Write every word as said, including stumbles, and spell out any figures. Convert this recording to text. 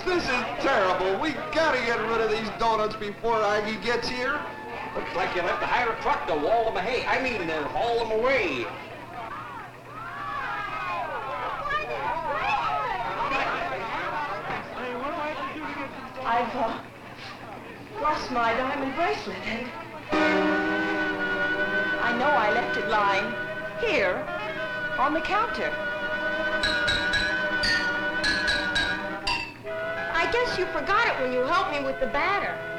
this is terrible. We gotta get rid of these donuts before Aggie gets here. Looks like you'll have to hire a truck to wall them away. I mean, uh, haul them away. I've uh, lost my diamond bracelet, and I know I left it lying here on the counter. I guess you forgot it when you helped me with the batter.